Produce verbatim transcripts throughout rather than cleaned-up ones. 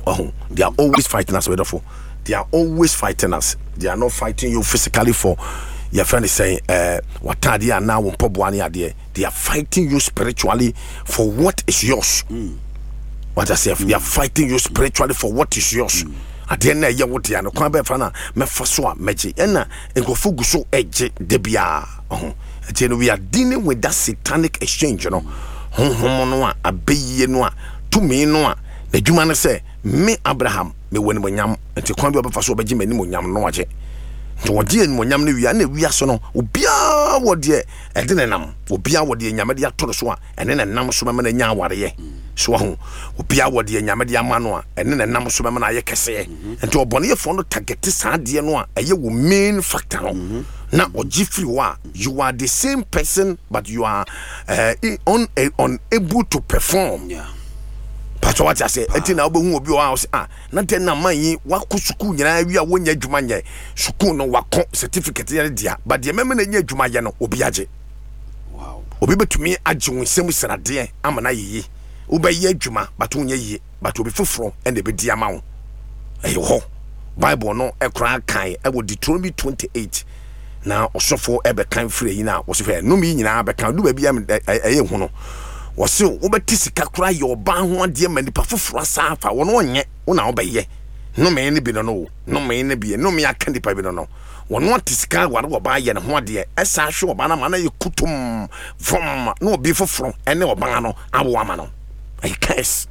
Oh, they are always fighting us. They are always fighting us. They are not fighting you physically for your friend is saying, uh, what are they now? They are fighting you spiritually for what is yours. Mm. What I say, mm. They are fighting you spiritually for what is yours. Mm. At the end of the year, what they are not going to be me faswa meji ena engo fuguso eje debia. Oh, we are dealing with that satanic exchange, you know. Hon hon no a abeye no a to me no a the juma say me Abraham me woni monyam enti kwan bi obefa so obeji mani monyam no waje to wodi en monyam ne wia na wia so no obia wodi e de nenam obia wodi nyame de atoro so a ene ne nam so me na nya aware so ho obia wodi nyame de ama no a ene ne nam so me na ye kese enti obone ye fo no target sa de no a eye wo main factor no na oji free wa you are the same person but you are uh, un, uh, unable to perform. Yeah. Pastor what I say eti na obo hu obi o say ah na den na man yi wa ko school nyina wi a wonya adwuma nye school no wa ko certificate ya dia but de meme na nya adwuma ye no obi age. Wow. Obi betumi age wonsem srade ama na yiyi obi ye adwuma but wonya yiyi but obi foforo e na be dia ma wo ayo ho Bible no e kra kan e wo Deuteronomy twenty-eight na osofo ebe kan free yi na osofo no mi nyina be kan do ba bia eye hu no wose wobeti sika kra ye oba ho ade manipa foforo asafa wo no onye wo na obeye no me ne bi no no no me ne bi no me aka nipa bi no no wo no tisika ware oba ye ne ho ade esa hwe oba na ma na ye kutum vom no obi foforo ene oba no awo ama no I curse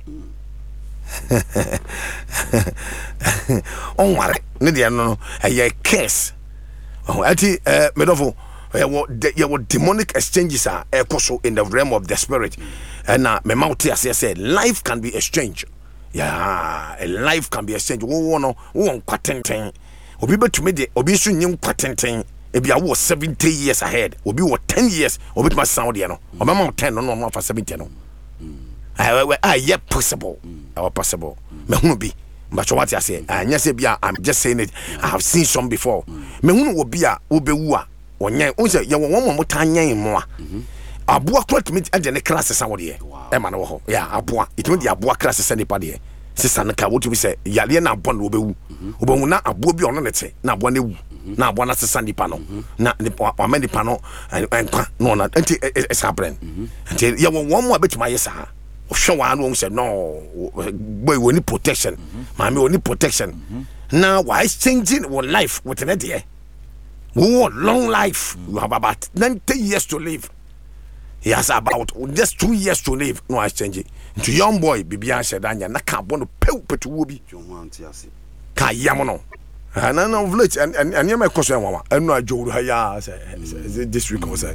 on ware ne de no I curse. Oh, ati uh, medofo uh, there were demonic exchanges are uh, uh, in the realm of the spirit, mm. and uh, me mouth here say life can be exchanged. Yeah, a life can be exchanged. Wo no wo kwatenten. Obi betumi de obi so nyim kwatenten. Ebi awo seventy years ahead. Obi wo ten years. Obi tuma sound there no. Obi ma ten no no for seventy no. Ah, ah, yeah, possible. Ah, possible. Me hunu bi. But what I say, I say, I'm just saying it. I have seen some before. Me who will be a ubewa or yan, unse, you want more tanya more. Abua quite meet at the classes out here. Emmanuel, yeah, Abua, it meant the Abua classes anybody. Sisanaka, what we say, Yaliana Bon will be Ubona, Abu be on it, now one, now one as a Sandy panel, not the many panel, and no, not until it's happening. Until you want one more bit my yes. Show one said no, boy, we need protection. Mommy, we need protection. Mm-hmm. Now, why is changing our life with an idea? We want long life. Mm-hmm. You have about ninety years to live. He has about just two years to live. No, I change it. To young boy, Bibian said, Anya, na can't want to pay but to be. Kayamono. And I know village and and you may question one. And no, Joe Haya this week was said.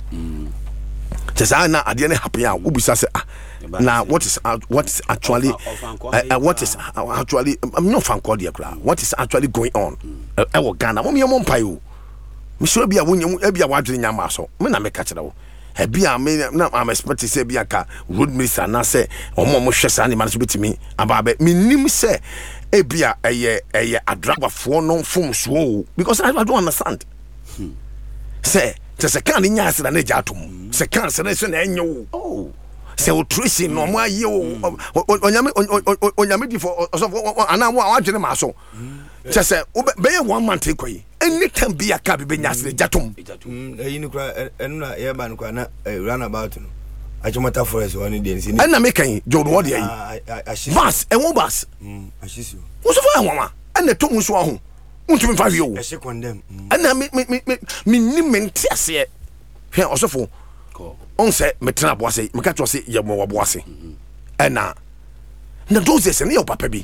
Just I now at the end happy. Ubisa say ah. Now what is uh, what is actually uh, uh, what is uh, actually I'm not fan call what is actually going on I will Ghana mo me mo mpayo me so bia wonye e bia wadwene nyama so me na me ka kire wo e bia me na am expect say bia ka road minister na say omo mo hwe sa ne man so betimi aba ba me nim say e bia eye eye adrabafo no fom so because I, I don't understand hmm. Say just a can nya ase na na jatom say can say na so na enyo oh se o tracy no mo aye o onyame onyame di for ana mo adwene ma so che se be ye one month ekoyi anytime be aka be nya se jatom eyi ni kra enu na ye ba no kwa na run about no achomata forest one dey nsi na me kan jodo wo dey bas e wo bas ashisu wo so fa hwa na to mu so ho untumi fa yo e se condemn na me me me me ni mente ase hwe osofo on say metena boase me ka to say ye mo boase ena na dozes ne yo papa bi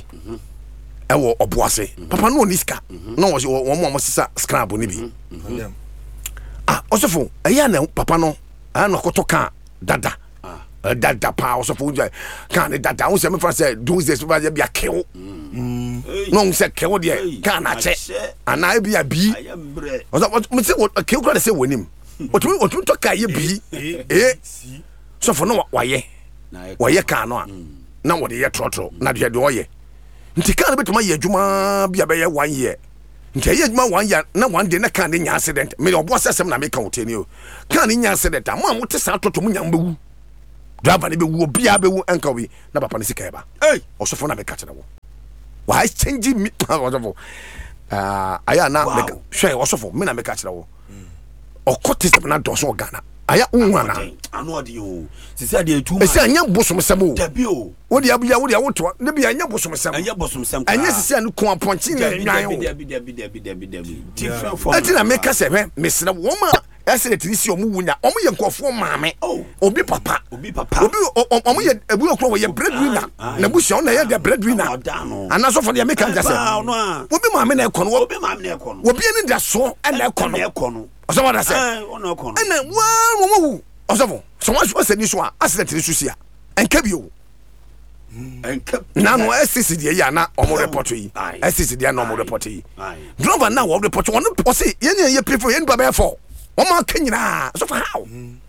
e wo oboase papa no niska no wo wo mo sisa scrap ni bi ah osofo eya na papa no ana kotoka dada dada pa osofo nja kan dada on say me fa say dozes ba ya kewo no say kewo de kan na che ana e bia bi osofo me say kewo kra say wonim what we what we talk aye bi eh so for no waye waye kan no a na wo de ye trotro na de de oye nti kan betuma ye adwuma bia be ye one year nti ye adwuma one year na one day na kan de nya accident me obo sesem na me kan oteni o kan de nya accident am am te sa trotro mu nya mbewu driver ne bewu obia bewu enka wi na papa ne sika eba eh osofo na be ka kire wo why change me whatever uh aya na make hwe osofo me na make kire wo okotism na doso Ghana aya unwana ano de o se se de etu ma se anya bosom sem o dabi o wo de abuya wo de woto ne bi anya bosom sem anya bosom sem anya se se anu ko aponchi ne nwan o dabi dabi dabi dabi dabi different form ati na make se me mesra wo ma ese trisi omu wunya omu ye nkofo maame obi papa obi papa obi omu ye ebu okro ye breadwinner na busia na ye the breadwinner ana so for the make am just obi maame na ekono obi maame na ekono obi ni da so na ekono ekono oso what I say eh ono ekono na wa wo oso fo so wa so sani so a accident ni so sia enka bi o enka na no S C D ya na omo report yi S C D ya na omo report yi driver na wo report won o say ye ne ye prefer ye baba for Oma kenyina so for how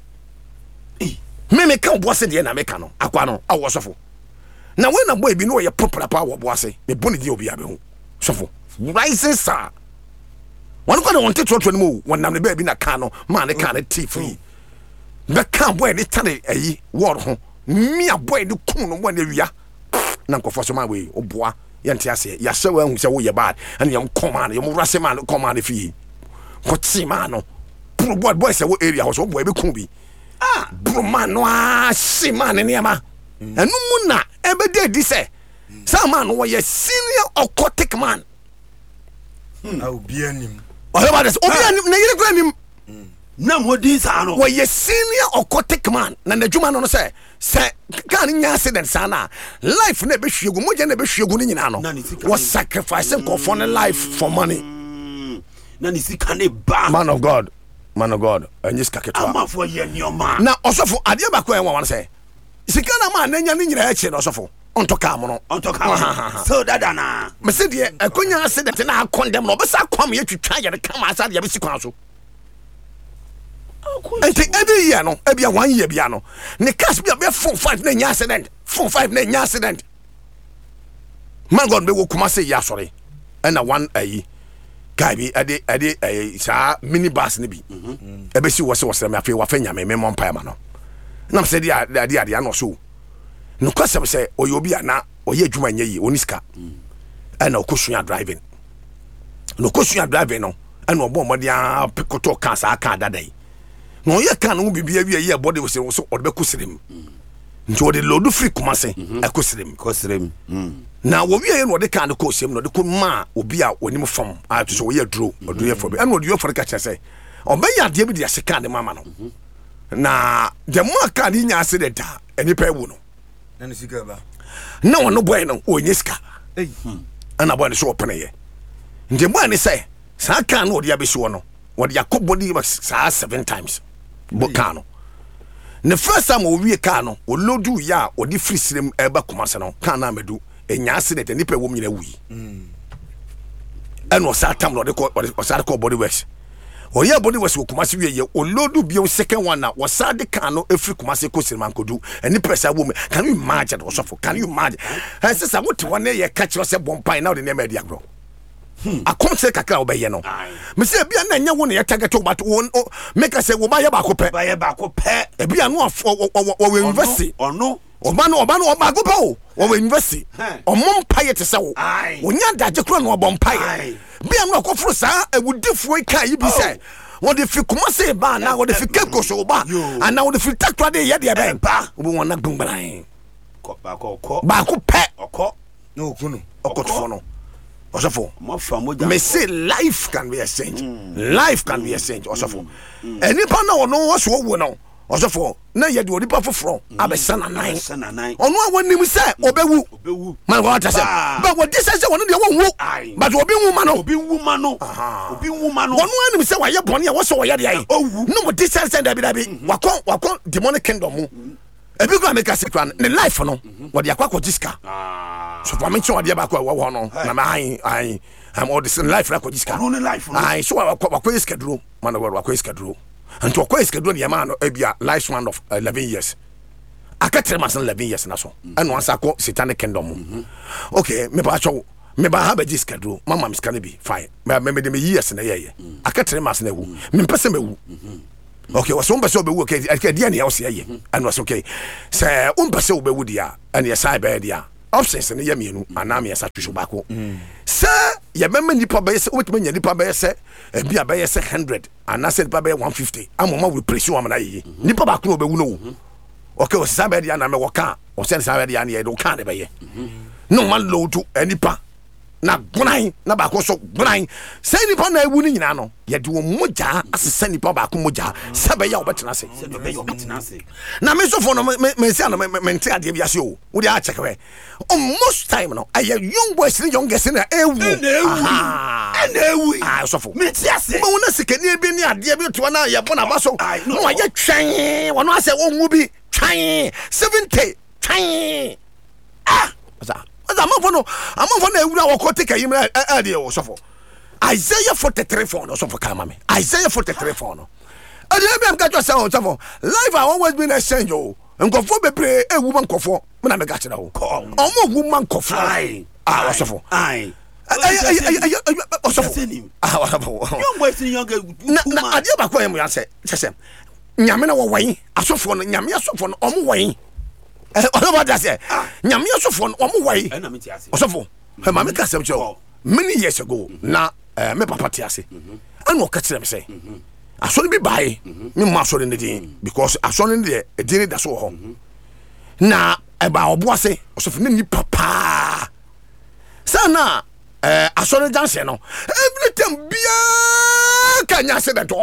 eh me me kan boase de na me kan no akwa no awo sofo na we na boy bi no ye popra pa wo boase me boni di obi abehu sofo rising star won ko na won te trotro mu won nam ne ba bi na kan no ma ne kan ne tea free be kan boy ne tane ayi word ho mi a boy ne kun no mo na wia na nkofo so ma we oboa ye nte ase ya hye wa hu se wo ye bad and ye command ye mo rase man command fi ko ti man no bro boy boy say wo area ho so boy be kun bi ah bro man no ah si man ne ma enu mu na e be dey di say some man wo ye senior occultic man hmm obi anim o he ba des obi anim na yire kra nim na modin sa no wo ye senior occultic man na na djuma no no say say kan nya accident sa na life na be hwiegu moja na be hwiegu ni nyina no was sacrificing for fun life for money na ni sika ne ba man of God man of God and just kaketwa amafo ye nioma na osofo ade ba ko en wa say sika na ma nanya ni nyina eche na osofo onto ka mo no onto ka mo so dada na me se de akonya accident na condemn no be sa kwam ye twitwa ye ka ma asa de be sikwan so enti every year no e bia one year bia no ne cash bia be four five na nya accident four five na nya accident man God be wo kuma say ya sorry and na one ayi guy bi ade ade eh sa minibus ne bi e be si wo se wo se me afi wa fa nyame me mo mpa ma no na se dia dia dia no so no kwasem se oyo bi ana oye adwuma nya yi oniska ana okosua driving no okosua driving no ana obo mo dia pikoto kan sa kan dadai no ye kan no bibia wi ye body so so odbe kusirem nti ode load free kumase akusirem kusirem na wo wi ye no de kan no kosem no de ko ma obi a onim fam a to so wo ye dro odo ye fobi ana ode ye for ka chese obanya de bi de asika de mama no na de mo aka ni nya accident a eni pa ewu no na ni sika ba na wono boy no onye sika eh ana boy no so opene ye nde boy ni say sa kan no ode ya be so no ode yakobodi sa seven times bo kan no the first time we wie kan no o lodu ya ode free sirem eba komase no kan na medu enya accident eni pa ewu nyina wi mm eno sa tam no de ko o sa ko body works o ye body works ko komase wie ye o lodu bio second one na wo sa de kan no e free komase ko sirem ankodu eni pressure wo me can you imagine osofo can you imagine ha se sa what one ye catch you say bompai now the name dia bro hmm akom se kakra obeye no me se bia na nya wo ne target o but wo make say wo ba ye ba ko pe ba ye ba ko pe e bia no wo we invest ono oba no oba no ba ko pe o wo invest o mom paye te se wo wo nya daje kro no obom paye bia no akofro sa ewudifo kai yi bi se wo de fi kuma se ba na wo de fi keko so ba ana wo de fi takwa de ye de be ba wo wona gbungban ko ba ko ko ba ko pe okọ no kunu okotfo no osofo mo me say life can be exchanged mm. life can mm. be exchanged osofo eni pa na ono wo so wo no osofo na ye de odipa foforo abesa na nine ono awonim se obewu obewu man what say but what this say ono de wo wo but obi wu ma no obi wu ma no obi wu ma no ono anim se wa ye bone ya wo so wo ye de ai no mo this say da bi da bi wakon wakon demonic kingdom mu ebi go make us kwan ne life no wo de akwa jiska so for me so de ba kwa wo no na ma ai ai am all this life ra kwa jiska no life no ai so wa kwa jiska duro man wo wa kwa jiska duro and to kwa jiska duro ne ma no ebia lifespan of eleven years akatere mas eleven years na so and once akọ satanic kingdom okay me ba cho me ba ha ba jiska duro mama me ska ne bi fine me me de me years na ye ye akatere mas na wu me pese me wu okay was one person be okay dia ne house ye and was okay say um person be wu dia and ye sai be dia options ne yemienu ana me yesa twetwe bako se ye mema nipa be se wetime nya nipa be se e bia be se one hundred ana se nipa be one fifty amoma we pressure amana yi nipa bako no be wu no okay o se be dia na me wo ka o se se be dia na ye do ka de be ye no man load to nipa na gbunan na bako so gbunan se nipa na ewu ni nyina no ye de wo moja asese nipa bako moja se be ya obetena se se be ya obetena se na me so for no me se na me mente ade bia se o wo dey a check we almost time no aye young boys ni youngest na ewu aha na ewu ah so for me ti ase mo na sikani bi ni ade bi to na ye bona ba so no aye twan wono ase wo nwu bi twan seventy twan ah asa asa mo for no amon for na ewu na wo ko take yim na ade o so for Isaiah forty-three four no so for kama me Isaiah forty-three four no ade bi am ka to say o so for life I always been exchange o nkofo bebre ewu man nkofo me na me ga kira wo omo wu man nkofo ai ah o so for ai ay ay ay o so for ah o so for young boys ni young na na ade ba kwa yam ya say say nyame na wo wan asofo no nyame asofo no omo wan eh o ba da say nyame asofo no omo wan na me ti ase o so for he ma me ka sem cho many years ago na me papa ti ase an o ka kire me say asori bi bae me ma asori ne din because asori ne de edin da so ho na e ba obo ase osofo ne ni papa sana eh asori janse no every time bia kanya se da do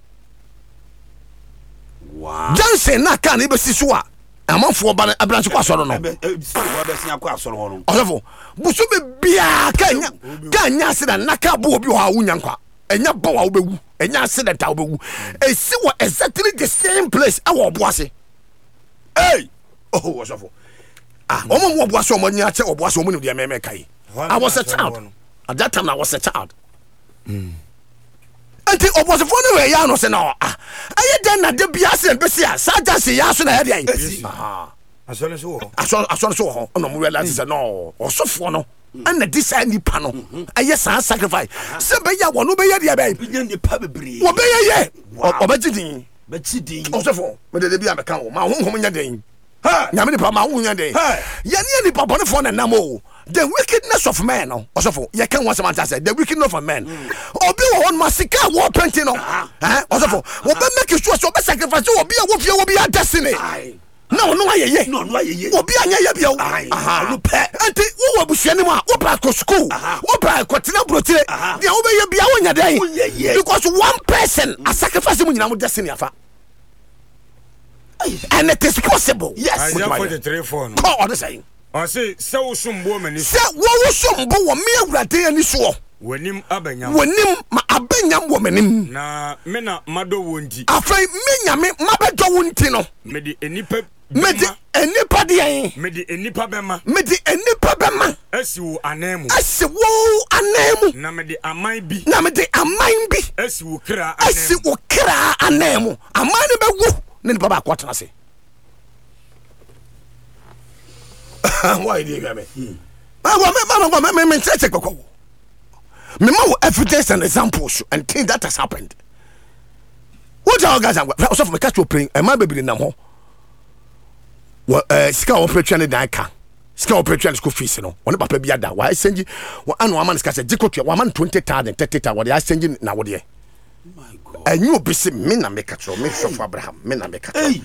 wow janse na kan e be siso a amanfo ba abranche kwa asori no wa be sia kwa asori ho no osofo buso be bia kanya kanya se da naka bo obi ho a wunya nkwa enya bo wa obewu enya accident a obewu esi wo exactly the same place a wo boase hey oh osofo ah omo mo boase omo nya che oboase omo ni de me me kai I was a child at that time I was a child mm anti oboase fo no we ya no se no ah aye den na de bia se besi a saja se ya so na ya de ah asole so asole asole so ho no mo realize say no osofo no and the design nipa no aye san sacrifice se be ya wo no be ya de be binya nipa bebre wo be ye ye obagidin be chidin osofo me de bia me kan wo ma honhom nya den ha nyame nipa ma honhom nya den ye ne nipa bone fo na nam o the wickedness of man no osofo ye kan one samanta say the wickedness of man obi wo hon masika wo penti no eh osofo wo be make sure so be sacrifice wo be wo fie wo be destiny no no ayeye no no ayeye obi anya ye bia aha no pe enti wo wo busuani mu a wo ba ko school wo ba ko tina brotire dia wo be ye bia wo nya dai because one person a sacrifice mu nyina mo destiny afa and it is possible yes forty-three four no ko o say o say se wo sombo mani se wo wo sombo wo me awurade ani so wanim abanyam wanim ma abanyam wo manim na me na mado wonti afai me nyame mabedo wonti no me di enipa medi enipa de yen medi enipa bema medi enipa bema asi wo anemu asi wo anemu na medi aman bi na medi aman bi asi wo kra anemu asi wo kra anemu aman be wu ne nipa ba kwatena se why do you me ma wa me ma ma me me check check kokko me ma evidence and examples and things that has happened what are guys so for me catch you praying e ma be bi nam ho wa sika wo pretwa ne dan ka sika wo pretwa ne school fees no woni papa bi ada wa senji wa anu ama ne sika se jikotua wa man twenty thousand thirty thousand wa de senji na wo de my god anyu obi se me na me catch me so for Abraham me na me catch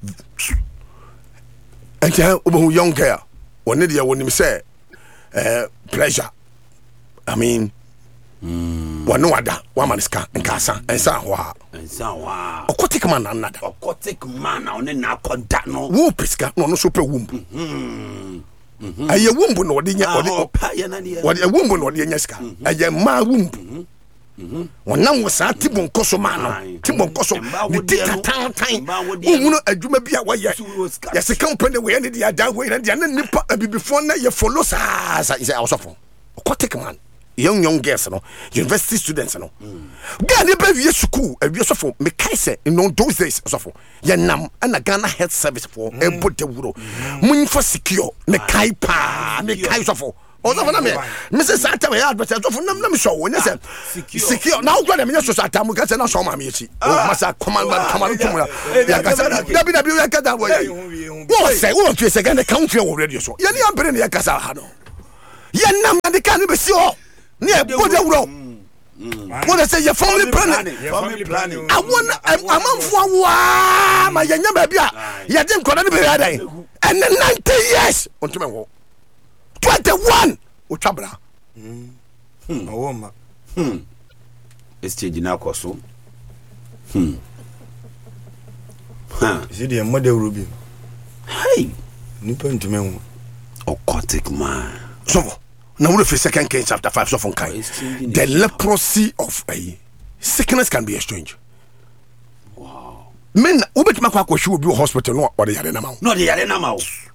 and ja obo young girl woni de woni me say eh pleasure I mean mm wano wada wa man sika nkasa ensa ho a ensa ho a okotik man na nada okotik man na one na akoda no wo pesika no no so pe wumbu mhm mhm aye wumbu no de nya ode pa ye na ne ode wumbu no de nya sika aye ma wumbu mhm wonam wo sa tibon koso ma no tibon koso ni tika tan tan wunu adwuma bi a waye ya sika mpene we ne dia da we ne dia na nipa abibifo na ye follow sa sa isa osofo okotik man young young girls no university students no ga ne ba wie school a wie sofo me kai se no those days sofo ye nam na Ghana Health Service for ebo de wuro mun for secure me kai pa me kai sofo Also for me, Missus Santa, we had, but I don't know them show when they said secure. Now, when I'm in your society, I'm going to show my Michi. Oh, Massa, command, come on, come on. W W get that way. What say, won't you say again the country already? So, you're not putting the Casahano. You're not the cannabis, so near Buddha. What I say, your family planning. Family planning. I want, I'm on for my young baby. You didn't call anybody. And then ninety years. twenty-one. Uchabra. Hmm. Oh, Hmm. It's changing now, Koso. Hmm. Huh. Is it the mother Ruby? Hey. Nippon to me. Occultic man. So, now we second Kings chapter five. So from Kai, the leprosy of a sickness can be strange. Wow. Men, Ubet Makwa should be hospital no or the Yarena. No, the Yarena.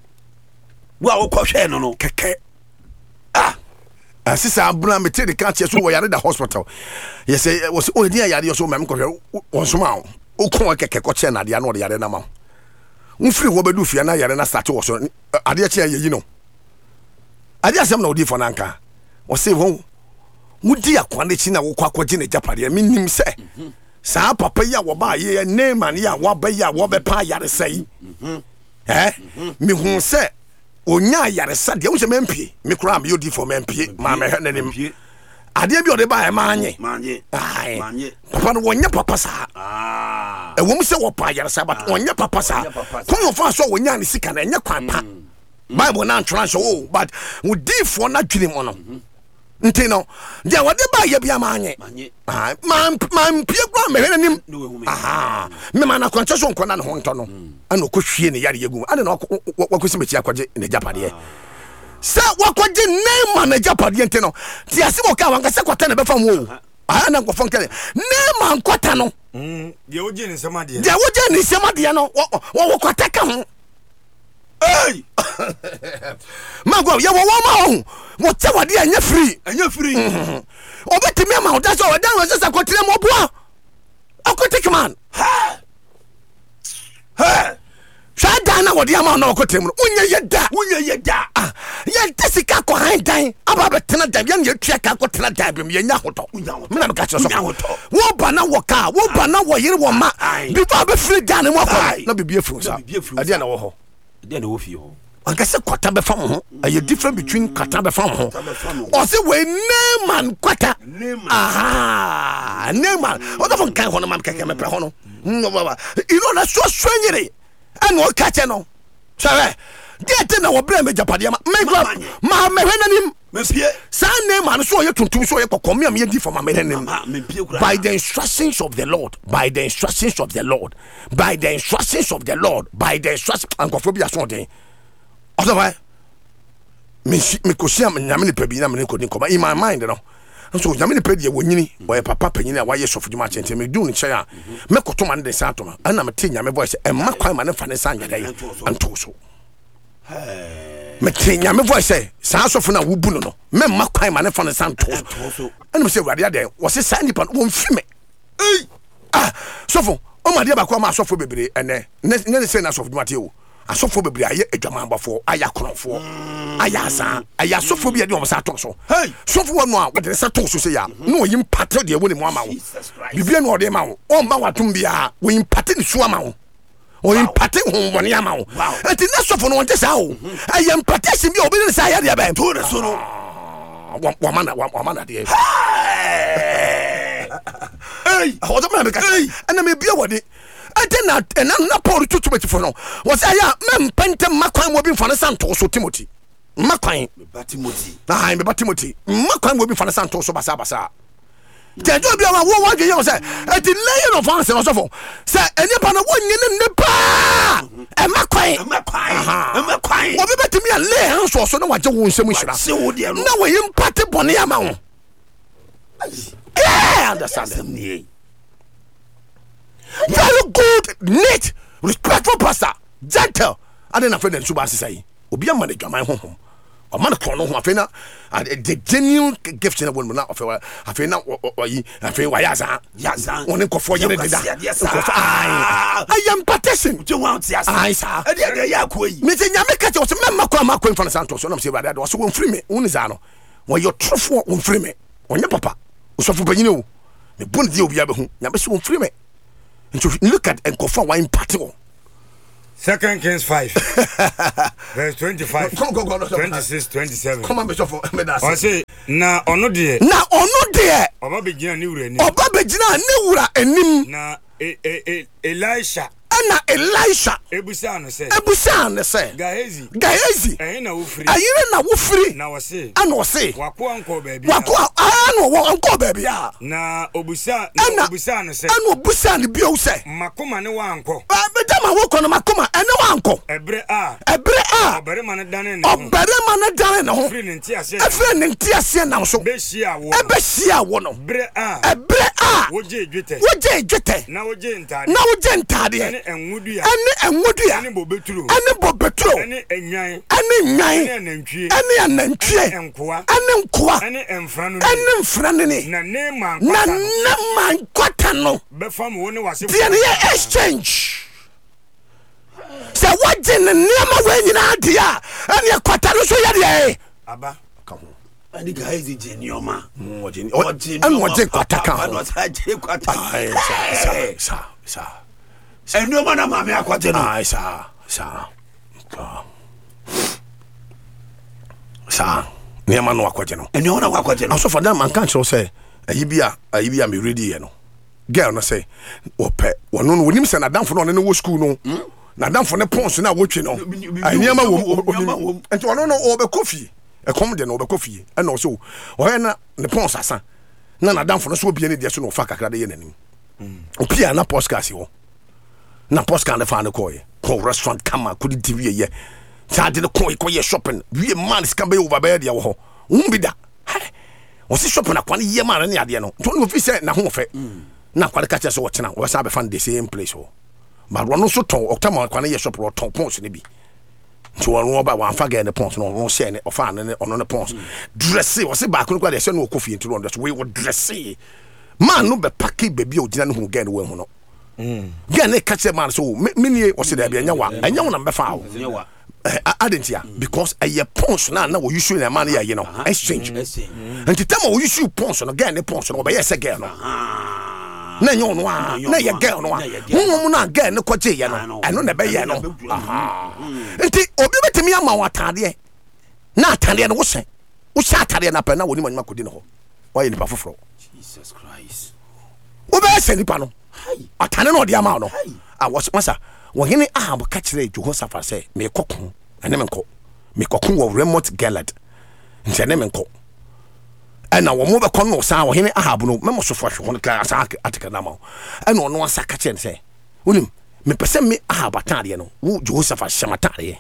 Wow, Koshe, no, no. Keke. Ah. Sister Abraham, me tell the cancer so we are at the hospital. Yes, it was only dear Yadi so mem once more. O ko keke koche na dia no de yare na ma. Unfiri wo bedu fia na yare na start wo so ade che ye yi no. Ade asem na odi fo na nka. O se won mudi akwa na chi na wo kwa kwaje na japade mi nim se. Sa papa ya wo ba ye name man ya wo ba ya wo be pa yare sai. Eh? Mi hu se onya yare sa de wo se mempie. Mi kura me odi fo mempie. Ma me hwe na nim. Ade bi ode ba e ma anye. Ma anye. Ai. Ma anye. Papa no wonya papa sa. Ah. E wo mu se wo pa yare sa but wonya papa sa. Ko yo fa so wonya ne sika na enya kwan pa. Bible na translate oh but wo di fo na dwini mo no. Nti no. Dia wode ba ye bia ma anye. Ah, man man pie kwa me hwe na nim. Aha. Me ma na kwanta so nkona ne ho nto no. Ana ko hwie ne yare yegu. Ana na wakosi mechi akwaje ne japade. Sa wakwaje nema na japade nti no. Ti ase mo ka wanka se kwata na be fam wo. Ah na nkofo nkele. Nema nkwata no. Mm, de oje ni sema de. De oje ni sema de no. Wo wo kwata ka ho. Hey! Mago, ya wo ma ho. Wo te wade anya free. Anya free. Obetimi ama o da so o da wo se sakotire mo boa. Akotik man. Ha! Ha! Shada na wode ama na okotem no. Unye yeda. Unye yeda. Ah, ye tesika ko han dan. Aba betena dan ye twa ka ko tena dan bem ye nya hoto. Me na me ka so. Wo ba na wo ka, wo ba na wo yire wo ma. Before be free dan mo akọ. Na bibie fu sa. Ade na wo ho. Ade na wo fi ho. Anka se kwata be fam ho. Aye different between kwata be fam ho. O se we name man kwata. Aha, name man. O da fon kan ho no man keke me pre ho no. No baba. You know that so strange. And what catch no? Sorry. Get na wo bre me japade ma. Me ma me hwe nanim. Me pie. Sa name man so ye tuntum so ye kokom me ye di for ma me nanim. By the instructions of the Lord, by the instructions of the Lord, by the instructions of the Lord, by the instructions ankophobia so den. Otherwise, me me kosia me nyame ne pabi na me ko din koma in my mind no. So nyame ne pedi e wonyini boy papa panyini a waye sofuduma chente me du ne che a me koto man de sa atoma ana me te nyame voice e ma kwan ma ne fa ne sa nyada yi anto so me te nyame voice sa sofu na wo bu no no me ma kwan ma ne fa ne sa anto so ana me se wade ade wo se sa nipa wo mfi me eh ah sofu o ma de ba kwa ma sofu bebre ene ne ne se na sofuduma te o asofo bebre aye adwamambafo aya kronfo aya asa aya sofo bi de o sa to so hey sofo no a de sa to so se ya no yim patel de woni mo ama wo bibia no de ma wo o mba watum bia wo yim patel su ama wo o yim patel ho woni ama wo enti na sofo no wonte sa wo aya patel sim bi obi ne sa ya de ba to de so no wa mana wa mana de hey o do ma be ka ana me bia wodi Atena ena na Paul tutumeti fo no wo say ya mem pente makwan mo bi mfa santo so Timothy makwan me ba Timothy ah me ba Timothy makwan mo bi mfa santo so basa basa tejo bi wa wo wadwe yo say ati layer of answer so fo say eni pa na wonye ne pa e makwan e makwan e makwan wo bi betimi a lay hands so so na waje wo nsem hira na wo yim pate bone ama wo yeah understand me. Very good, neat, respectful pastor, gentle. I didn't offend the Suba say, Obia manage my home. o man ko no ho afena the genuine gift na won na afena afena oyi afena wa yaza yaza won ko fo yere deda I am petition je want to ask ai sa e dey ya ko yi me se nyame ka che o se memma ko ma ko mfa na santo so na se brada o so won free me won za no wo yo trofo won free me onye papa o so fo panyine o me bon die obi abehu nyame se won free me nti look at enkofa wa impact wo Second Kings five, verse twenty-five, come, come, come, twenty-six, twenty-seven. Come on, Bishop. I say, na ono de. Na ono de. Oba begina ni wura ni. Oba begina ni wura enim. Na e e e Elisha. Ana Elisha. Ebusa no say. Ebusa no say. Gahezi. Gahezi. Ayin na wo free. Ayin na wo free. Na wo say. Ana wo say. Wako anko baby. Wako ana wo anko baby a. Na obusa na obusa no say. Ana obusa ni bi o say. Makoma ne wa anko. Ma wo kono makoma ene wanko ebre a ebre a obere man dane ne obere man dane ne ho free ne ntiase afre ne ntiase nam so be hia wo ebe hia wo no ebre a ebre a woje edwete woje edwete na woje ntade na woje ntade ene enwudu ya ene enwudu ya ene bobeturo ene bobeturo ene enyan ene nyan ene anantwie ene anantwie ene enkoa ene nkoa ene emfra no ene mfra ne ne na ne man kwata no na ne man kwata no be fam wo ne wase tie ne exchange se wajin niama we nyina de a ene kwata no so ye de aba ka ho ani guys je nioma wajin ene wajin kwata ka ho sa je kwata ai sa sa sa sa nioma na mama akwate no ai sa sa sa niama no akwate no nioma na akwate no so for them man kan so say ayi bia ayi bia me ready ye no girl no say ope wono no wonim say na danfo no ne wo school no na danfo ne pons na wotwe no aniama wo enti wono no obe coffee e kom de no obe coffee e no so o he na ne pons asa na na danfo no so obie ne de so no fa kakra de ye nanim opia na podcast wo na podcast ne fa ne koye ko restaurant kama kudi tv ye ta de ko ko ye shopping we man ska be over be de wo ho umbida o si shopping na kwa ne ye man ne ade no to no fi se na ho fe na kwa de ka che so wo chena wo sa be fan the same place wo ma no so ton oktama kwa ne ye shop ro ton pons ne bi nti won wo ba wan fa ga ne pons no won share ne ofa ne ono ne pons dress wo se ba ko kwa de se no kofi nti ro ndo so we wo dress man no be pack baby o gina no hu ga ne wo hu no mm ga ne ka che man so me ne o se da bi anya wa anya wo na be fa wo adentia because aye pons na na wo issue na man ya ye no exchange nti tama wo issue pons no ga ne pons no be ye se ga no na nyo no a na ye girl no a honhom na girl ne kwaje ye no eno na be ye no aha nti obi betimi ama watade na atade no wo hye wo hye atade na pa na woni manyuma kodi no ho wa ye nipa foforo Jesus Christ wo be se nipa no atade no odi ama no a wo masa wo hene ahab ka kire Jehoshaphat say me kokon ene me nko me kokon wo remote Galad nti ene me nko ana wo mo be kon no sa wo hene ahab no me mo so fo hwe ka sa atika na ma ana ono asa ka chen se unim me pese me ahab atade no wo Jehoshaphat shamatade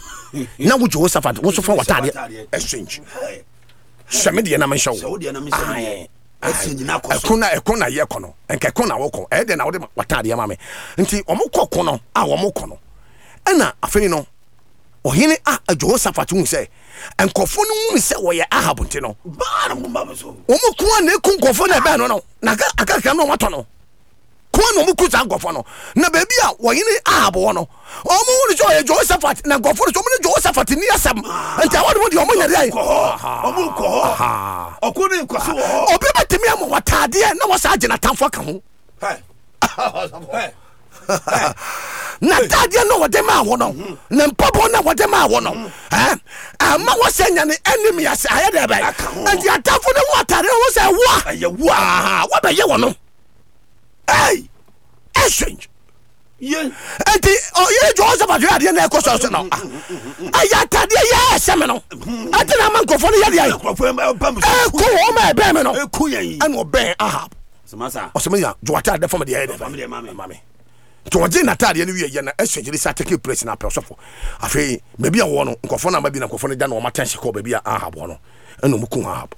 na wo Jehoshaphat wo so fo watade exchange shame de na me shawo so de na me shawo exchange na ko ekona ekona ye kono enka ekona wo ko e de na wo de watade ma me nti o mo kokko no a wo mo kono ana afeni no ohene a Jehoshaphat hu se enkofo no hu se wo ye ahab nti no ba na mo ba so o mo ko na eku nkofo na be no no na aka ka no wato no ko no mo ku za nkofo no na ba bi a wo hene ahab wo no o mo hu se wo ye Jehoshaphat na nkofo so mo ne Jehoshaphat ni asam nti a wo de o mo nya dai o mo ko ha o ko ne nkoso wo obi betimi am watade na wo sa agina tamfo ka ho hey na dadie no wode ma wo no na mpabo na wode ma wo no eh ama wo senya ne enemy ase aye de bai and ya tafo ne watare wo se wo aye wo ah wo be ye wo no hey exchange ye enti o ye Jehoshaphat ya de na ekoso so no aya tade ye seme no ati na man kofo ne ya de aye kofo e bam eh ko o ma be me no e ku yen an o ben ahab semasa o semya Jehoshaphat de fam de ye de fam de mame mame George na tade ne wiye na exchange sa take place na pesofo afei me bia wo no nkofo na ma bi na nkofo ne da na o matanse ko ba bia ahab wo no eno mu ku ahab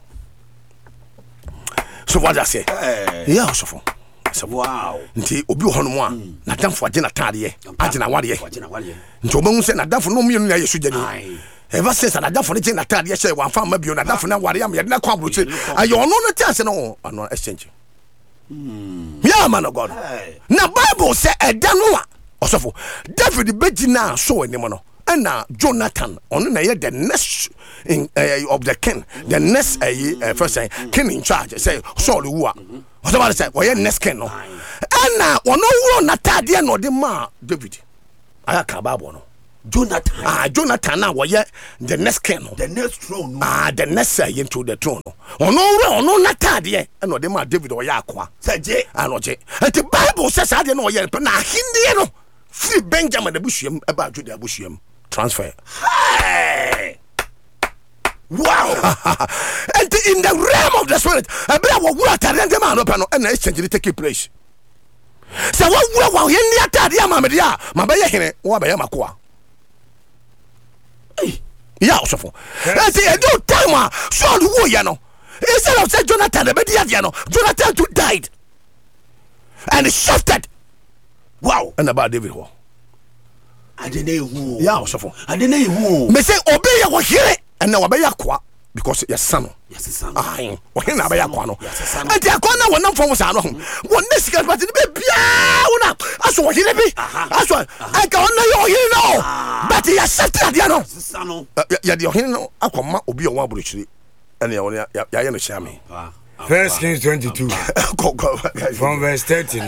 so what I say yeah sofo so wow nti obi ho no mu a na danfo age na tade ye age na wade ye nti obahu se na danfo no mu yenu na yesu jani ever since that adafo ne gye na tade ye wan fa ma bio na adafo na ware am ye na kwa broche ayo no no chance no ano exchange hmm yeah man of God na Bible say eda no a osofo David begina so anim no na Jonathan ono na ye the next in uh, of the king the next uh, first uh, king in charge say Saul wu a what about say we next king no na ono wuro na tade no de ma David aya ka Bible no Jonathan ah Jonathan na wo ye the next king no the next throne ah the next uh, into the throne no ono wuro ono na tade no de ma David wo ya akwa saje anoje and the Bible says ade no ye na hindi no free Benjamin abusuam eba Judah abusuam transfer. Hey! Wow! And in the realm of the spirit, I believe what we are telling them on open and exchange take place. So what we are in the attack, Yamadia, Mabaya Hene, Wabaya Makua. Yeah, so for that's a do time, so who you know. Instead of saying Jonathan, the Bediano, Jonathan too died and it shifted. Wow! And about David Hall. I didn't know. Yeah, so for I didn't know. Me say obey your hear and now obey your kwa because your son. Yes, son. Ah, when obey your kwa no. And the kwa na won from sa no. Won this guy but be bia una. Aso hear be. Aso I can na your hear no. But you set dia no. Son no. Ya dia hear no akoma obi o wa buruchiri. And ya ya ya no share me. First Kings twenty-two from verse thirteen.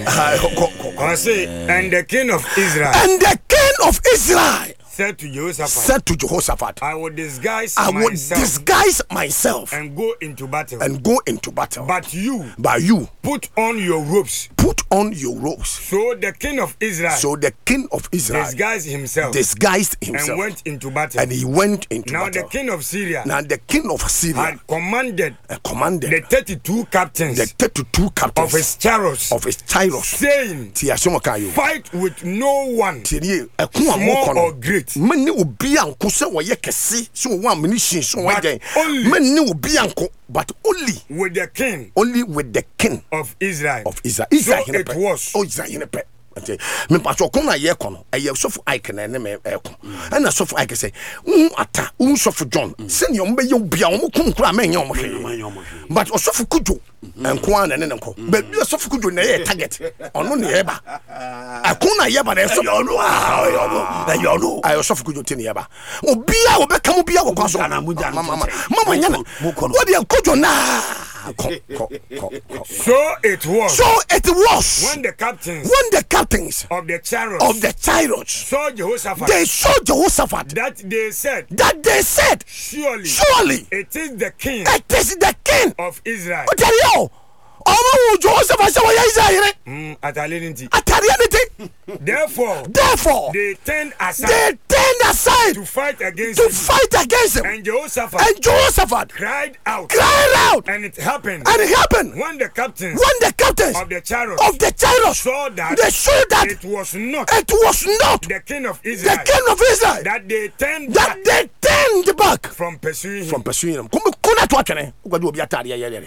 I say, and the king of Israel, and the king of Israel said to Jehoshaphat, said to Jehoshaphat, I will disguise I will myself disguise myself and go into battle. and go into battle. But you, But you put on your robes. put on your robes. So the king of Israel So the king of Israel disguised himself disguised and himself went into battle. and he went into Now battle. the king of Syria Now the king of Syria had commanded uh, commanded the thirty-two captains the thirty-two captains of his chariots, of his chariots, saying, Tiashomokayo. fight with no one, Tiye ekun small amokono or great, mani obi anko se wo ye kese so wo ammunition so wo But den only- mani obi anko but only with the king only with the king of Israel. of Israel. Israel So hene it pe. was. Oh Israel hene pe. Okay. Me pa so kon na ye kon no. Eye so for Ike na ne me e kon. And so for Ike say, "Un ata, un so for John. Send your be you bia o kun kura me nya o mo hwe." But so for Kujo enko an ne ne nko. But bi so for Kujo na ye target. Ono ne ye ba. Akon na ye ba na so You know, ah, you know, you know. I so for Kujo tin ye ba. Obi a wo be kam obi a wo kwa so. Mama, mama, Mama mama nya na. What dey Kujo na. Ko ko ko. So it was So it was when the captains when the captains of the chariots of the chariots saw Jehoshaphat they saw Jehoshaphat that they said, that they said, surely, surely it is the king it is the king. of Israel. What tell you? Oh, Jehoshaphat said, "Why is that?" Mm, atalinti. I tell you anything. Therefore, Therefore, they turned aside they turned aside to fight against to him. fight against him, And Jehoshaphat and Jehoshaphat cried out. cried out, And it happened and it happened when the captains when the captains of the chariots of the chariots saw that they saw that it was not it was not the king of Israel the king of Israel that they turned that back they turned back from pursuing him. from pursuing him. Come kuna to atwene. Ugadu obi atade ye ye.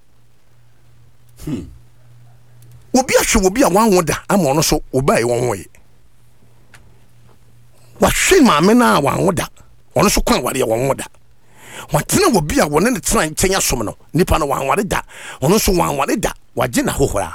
Hmm. Obi ahwe obi a wan woda ama ono so oba e won hoye. Wa hwe maame na wan woda. Ono so kwan ware ye won woda. Wa tena obi a won ne tena nkyenya som no. Nipa no wan ware da. Ono so wan ware da. Wa je na hohora.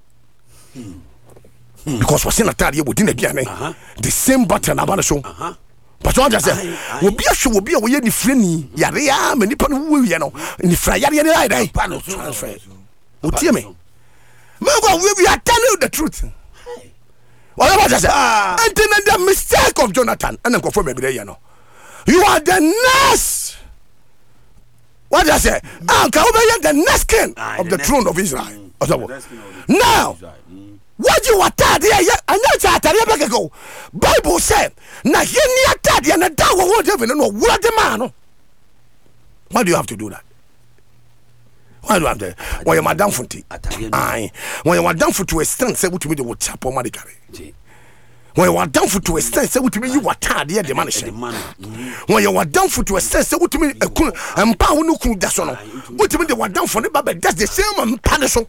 Hmm. Because was in atade ye wodi na biane. The same button about so. Uh-huh. But what does it? Obi ahwe obi a wo ye ni frani yare ya ma nipa no wo ye no. Ni fra yare yare ai dai. Pa no transfer. Otie me. We are telling you the truth. Hey. What about that? Ah. And then the mistake of Jonathan. And then confirm me, you know. You are the next. What does it? Uncle, the next king ah, of the, the throne of Israel. Mm. Now, mm. what you are telling you, and that's how I go. Bible said, "Na yeni atadi na dawo wo David no wura de man." Why do you have to do that? Why do I have to? When you're Madame Funti, aye. When you're Madame Funti, to extend, say what to me the what's up on my carry. When you're Madame Funti, to extend, say what to me you were tired, the man is when you're Madame Funti, to extend, say what to me a cool and power no cool that's on. What to me the one down for the baby, that's the same and panish.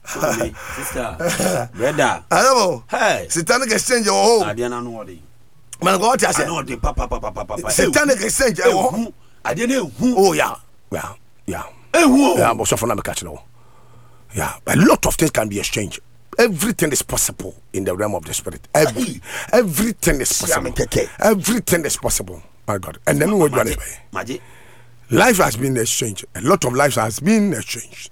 Sister, brother, hello, hey, Satanic exchange your home. I didn't know what Man, what I say? No, the papa, papa, papa. Satanic exchange. I didn't. Oh yeah, yeah, yeah. Eh, yeah, but so for now, catch no. Yeah, a lot of things can be exchanged. Everything is possible in the realm of the spirit. Every, everything is possible. Everything is possible. My God. And then what you want to life has been exchanged. A lot of lives has been exchanged.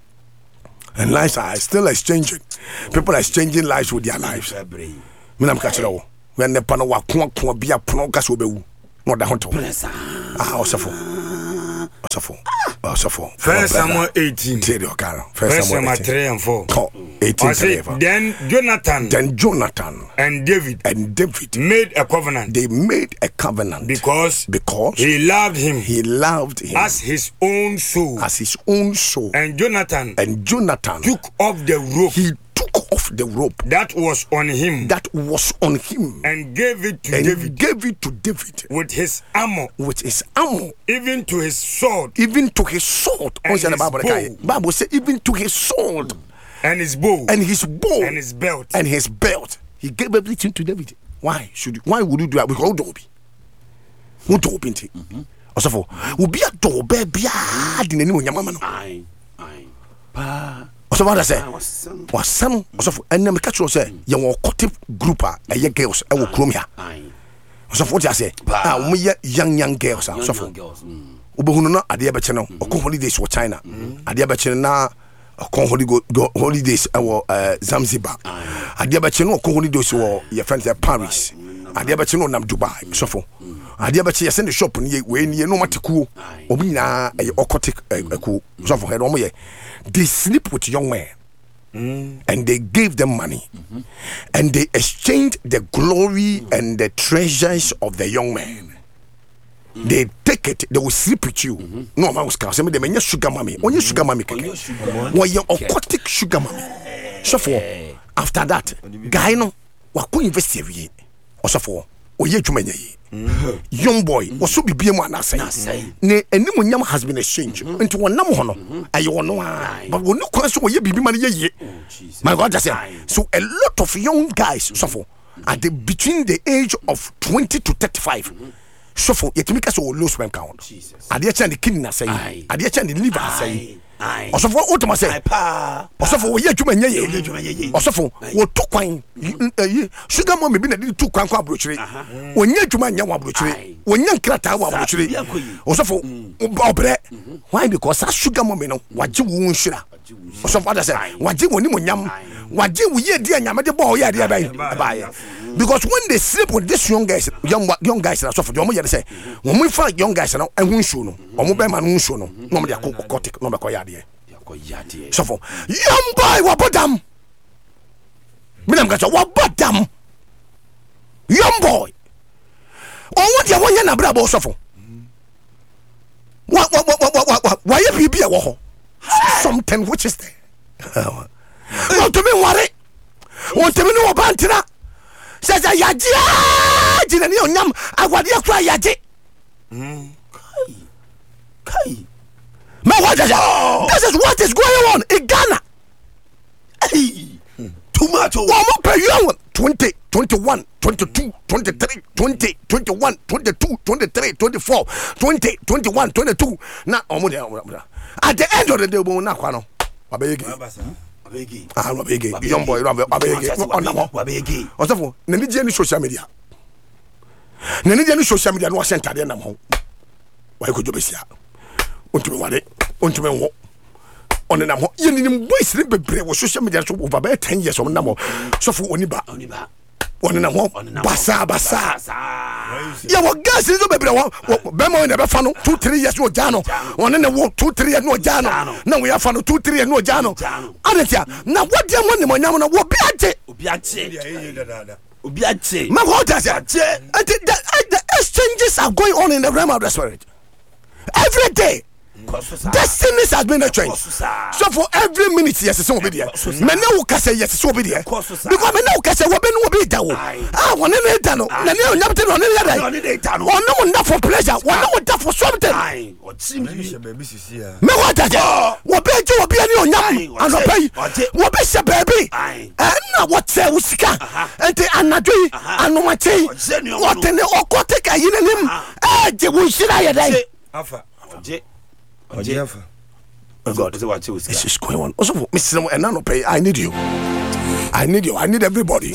And lives are still exchanging. People are exchanging lives with their lives. Me am catch no. When the pano wa kon kon bia pano ka so bewu. No da hoto. Ah, osafo. Osafo. Osafo. First Samuel eighteen. First Samuel three and four. eighteen. Then Jonathan. Then Jonathan and David. And David made a covenant. They made a covenant because because he loved him. He loved him as his own soul. As his own soul. And Jonathan. And Jonathan took off the rope. He took off the rope that was on him. That was on him. And gave it to and David. Gave it to David with his armor. With his armor. Even to his sword. Even to his sword. And his Bible, bow. Bible said even to his sword. And his bow. And his bow. And his belt. And his belt. He gave everything to David. Why should you, why would you do that? Because do be. Who do be it? Also for will be a door baby in any yamama no. Aye. Aye. Pa. Also what I say? Was some also for and me catch you say you won court group a ye girls e wo krom here. Aye. Also for what I say? Ah, we young young girls also for. Obohunu no ade be che no okon holidays wo China. Ade be che na okon holidays e wo Zanzibar. Ade be che no okon holidays wo your friends at Paris. Ade be che no nam Dubai. So for ade be che ye send the shop ni we ni no matekuo. Obi na e okotic eku. So for head omo ye they sleep with young men. Mm. And they gave them money. Mm-hmm. And they exchanged the glory mm. and the treasures of the young men. Mm. They take it, they will sleep with you. Mm-hmm. No, man was say me they sugar mommy. When you sugar mommy, when you aquatic sugar mommy. So for after that, guy no wa ko invest here. Also for oye dwumanya young boy was so be mu anasai ne enimu nyam has been exchanged into one nam ho no aye wono but wonu kwa so oye bibi man ye my God just say so a lot of young guys so for at the between the age of twenty to thirty-five so for yetimi ka so lose sperm count ade cha the kidney na say ade cha the liver say osofo otoma say osofo wo ye dwumanya ye osofo wo to kwan sugar mom bi na di to kwan kwa abrochire wonya dwumanya wa abrochire wonya nkrata wa abrochire osofo obre why because that sugar mom no waje wo nhira osofo ada say waje woni monyam waje wo ye di anyame de bo ye de bai because when they sleep with this young guys young young guys na osofo de omo ye say wo mo fa young guys na ehun show no omo be ma no show no no mo de akokotic no be ko ya so for young boy wabodam minam gacha wabodam young boy on what you want na brabo so for what what what what what why you be a wo something which is there want to me worry want to me no bantina says yaji jina ni onyam agwade akwa yaji mm kai kai oh. This is what is going on in Ghana. Hey, tomato. twenty, twenty-one, twenty-two, twenty-three, twenty, twenty-one, twenty-two, twenty-three, twenty-four, twenty, twenty-one, twenty-two. Now, at the end of the day, we na kwano. Wabegi. Wabegi. Ah, wabegi. Young boy, wabegi. Wabegi. Osafo, nani je ni social media. Nani je ni social media no center dey nam ho. Why ko jobesia? Onto me wale, onto me wo. On nam ho. Ye ni boys ni bebre wo social media so over about ten years on nam ho. So for oniba. Oniba. On nam ho. Basa basa. Ya wo gas ni bebre wo. Be mo na be fa no two three years no ja no. On na wo two three years no ja no. Na we afa no two three years no ja no. Adetia. Na wo dia mo ni mo nyam no wo bi ate. Obi ate. Obi ate. Ma what does it? The exchanges are going on in the realm of the spirit. Every day. Destinies has been a change. So for every minute, yes, it's over there. Many who can say yes, it's over there. Because many who can say what will be done. Ah, one in a tunnel. None of them on the other. One no one for pleasure. One no one for something. Me what that? What be you be any on and pay? What be your baby? And now what say Usika? And the Anadri and no what say? What in the Okotek? I in him. Eh, the Wushira day. Alpha. Oh God, this is going on. Also, Mister and I pay. I need you. I need you. I need everybody.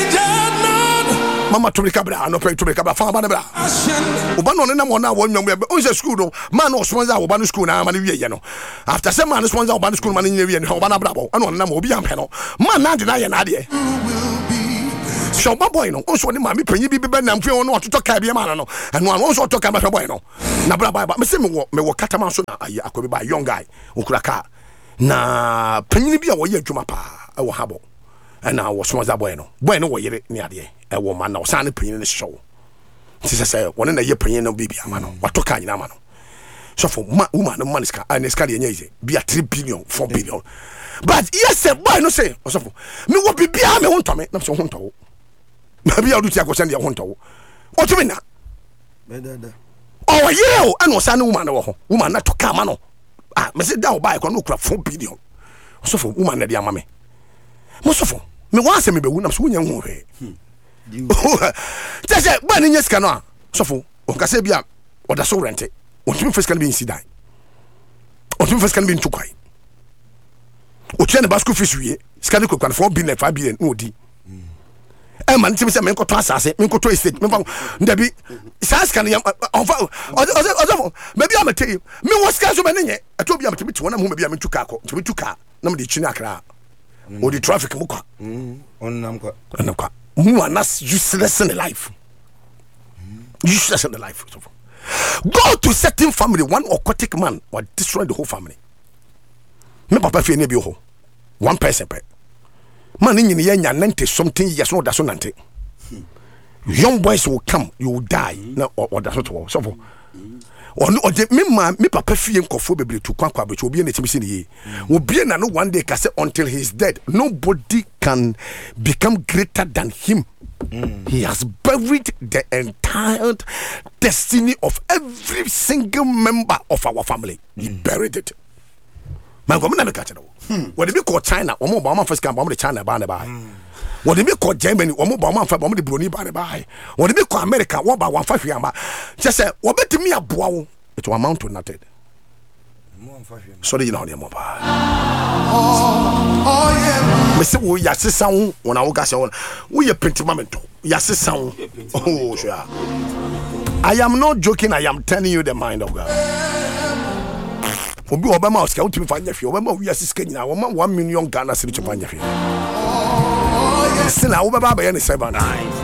Mama to recover. I no pay to recover. Father, Baba. Ubano na mo na wo nwom be. On school no. Man no sponsor Ubano school na man wie ye no. After some man sponsor Ubano school man nie wie no. Ubano brabo. Ano na mo obi ampe no. Man na de na ye na de. So my boy no. On so ni mama panyi bi be na mfe won no ototo ka bia man no. Ano an on so ototo ka ba boy no. Na bra ba me se me wo me wo katama so na aye akobi ba young guy okura ka na panyin bi a wo ye adwuma pa e wo habo na wo so za boy no boy no wo yire ni ade e wo ma na wo san panyin ne show ti se se won na ye panyin no bibi ama no wato ka nyina ama no so for ma woman no man ska an ska de nyeze bi a three billion four billion but yes boy no say so for me wo bibi a me won to me na so won to ma bi a do ti akosan de won to o to me na me da da oh yeah and was an woman wo woman na to kama no ah me say down buy ko no kura four billion so for woman na dia ma me mo so for me wan say me be wu na so nya hu he te say ba ni nyesika no so for o ka say bia o da so rent o tumi first can be insidai o tumi first can be ntukwai o tumi na school fees wie scan ko kan four billion five billion no di e man timi se men ko to asase men ko to estate men fa ndabi sas kan yam onfa ozo maybe am tell you me was can so men nye ato bia mtimi ti wona mu maybe am tuka ko timi tuka na me de chini akra o di traffic mu kwa on nam kwa on kwa mu anas useless in life useless in the life go to certain family one occultic man or destroy the whole family me papa fi ne bi ho one person per man nyini ye nya ninety something years no da so nante young boys will come you will die na or da so to so for on o de me ma me papa fie nkofo bebre to kwankwa be obi na timi se ne obi na no one day ka say until he is dead nobody can become greater than him. Mm. He has buried the entire destiny of every single member of our family. Mm. He buried it. Man go me na me catch it. What they call China, or more bomb first camp, China by the by. What they call Germany, or more bomb for bomb the Bruni by the by. What they call America, what about one five year? Just say, what bet me a bow, it will amount to nothing. Sorry, you know, the mobile. Oh, yeah. Mister We Yassi sound when I got on. We a print mamento. Yassi sound. Oh, sure. I am not joking, I am telling you the mind of God. Obi Obama Oscar ultimi fanya fi Obama wi asika nyina wo one million Ghana cedi to fanya fi sina wo baba ba ya ne seven nine